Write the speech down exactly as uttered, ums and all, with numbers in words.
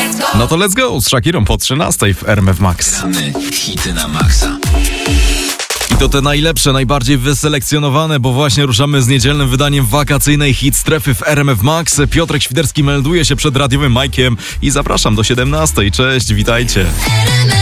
No to let's go z Shakirą po trzynastej w R M F Max. Hity na maksa. I to te najlepsze, najbardziej wyselekcjonowane, bo właśnie ruszamy z niedzielnym wydaniem wakacyjnej hit strefy w R M F Max. Piotrek Świderski melduje się przed radiowym Majkiem i zapraszam do siedemnastej. Cześć, witajcie.